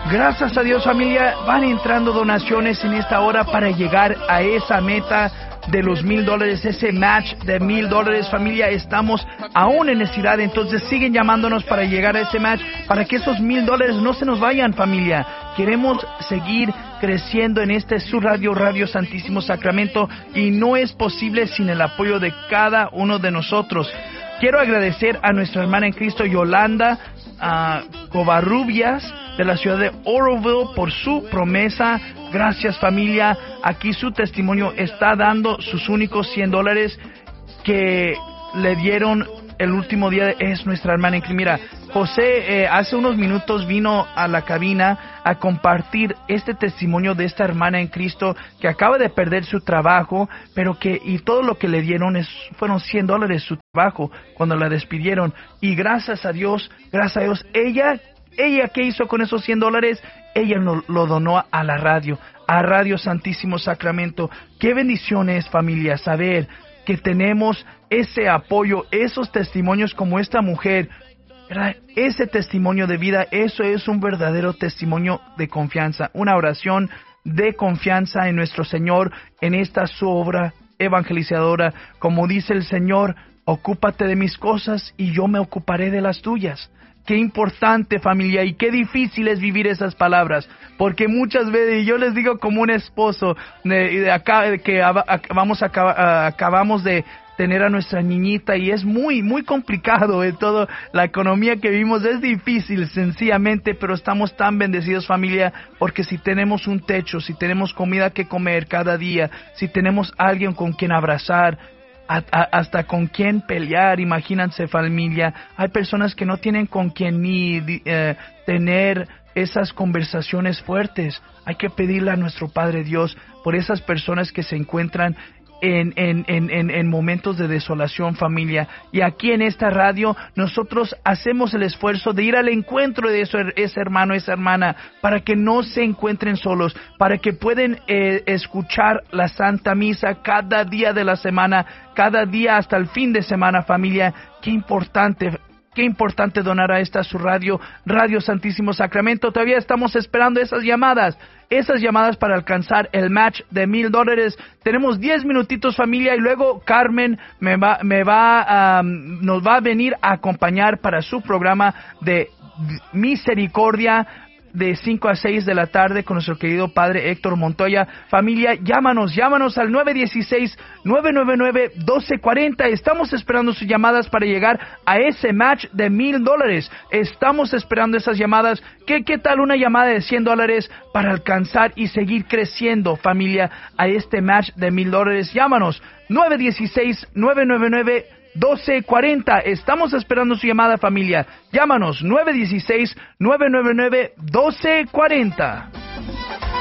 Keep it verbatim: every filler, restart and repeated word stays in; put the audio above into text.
Gracias a Dios, familia, van entrando donaciones en esta hora para llegar a esa meta de los mil dólares, ese match de mil dólares, familia. Estamos aún en necesidad, entonces siguen llamándonos para llegar a ese match, para que esos mil dólares no se nos vayan, familia. Queremos seguir creciendo en este su radio, Radio Santísimo Sacramento, y no es posible sin el apoyo de cada uno de nosotros. Quiero agradecer a nuestra hermana en Cristo, Yolanda uh, Covarrubias, de la ciudad de Oroville, por su promesa. Gracias, familia. Aquí su testimonio está dando sus únicos cien dólares que le dieron el último día. Es nuestra hermana en Cristo. Mira, José eh, hace unos minutos vino a la cabina a compartir este testimonio de esta hermana en Cristo que acaba de perder su trabajo, pero que y todo lo que le dieron es, fueron cien dólares su trabajo cuando la despidieron. Y gracias a Dios, gracias a Dios, ella... Ella, ¿qué hizo con esos cien dólares? Ella lo, lo donó a la radio, a Radio Santísimo Sacramento. Qué bendición es, familia, saber que tenemos ese apoyo, esos testimonios como esta mujer, ¿verdad? Ese testimonio de vida, eso es un verdadero testimonio de confianza, una oración de confianza en nuestro Señor, en esta su obra evangelizadora. Como dice el Señor, ocúpate de mis cosas y yo me ocuparé de las tuyas. Qué importante, familia, y qué difícil es vivir esas palabras, porque muchas veces, yo les digo como un esposo, de, de acá, de que a, a, vamos a, a, acabamos de tener a nuestra niñita, y es muy, muy complicado, eh, todo, la economía que vivimos es difícil, sencillamente, pero estamos tan bendecidos, familia, porque si tenemos un techo, si tenemos comida que comer cada día, si tenemos alguien con quien abrazar, A, a, hasta con quién pelear, imagínense, familia. Hay personas que no tienen con quién ni eh, tener esas conversaciones fuertes. Hay que pedirle a nuestro Padre Dios por esas personas que se encuentran en, en, en, en, en momentos de desolación, familia. Y aquí en esta radio nosotros hacemos el esfuerzo de ir al encuentro de eso, ese hermano, esa hermana, para que no se encuentren solos, para que puedan eh, escuchar la Santa Misa cada día de la semana, cada día hasta el fin de semana, familia. Qué importante. Qué importante donar a esta su radio, Radio Santísimo Sacramento. Todavía estamos esperando esas llamadas, esas llamadas para alcanzar el match de mil dólares. Tenemos diez minutitos, familia, y luego Carmen me va, me va, um, nos va a venir a acompañar para su programa de Misericordia, de cinco a seis de la tarde, con nuestro querido padre Héctor Montoya. Familia, llámanos, llámanos al nueve uno seis, nueve nueve nueve, uno dos cuatro cero. Estamos esperando sus llamadas para llegar a ese match de mil dólares. Estamos esperando esas llamadas. ¿Qué, qué tal una llamada de cien dólares para alcanzar y seguir creciendo, familia, a este match de mil dólares? Llámanos, nueve uno seis, nueve nueve nueve, doce cuarenta. Estamos esperando su llamada, familia. Llámanos, nueve uno seis, nueve nueve nueve, doce cuarenta.